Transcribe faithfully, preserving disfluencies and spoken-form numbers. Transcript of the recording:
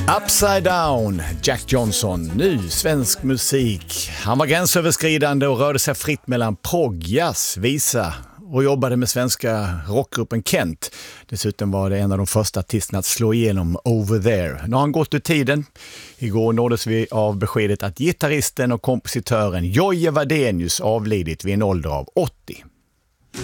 Upside Down, Jack Johnson, nu svensk musik. Han var gränsöverskridande och rörde sig fritt mellan prog, jazz, visa och jobbade med svenska rockgruppen Kent. Dessutom var det en av de första artisterna att slå igenom Over There. Nu har han gått ur tiden. Igår nåddes vi av beskedet att gitarristen och kompositören Jojje Wadenius avlidit vid en ålder av åttio.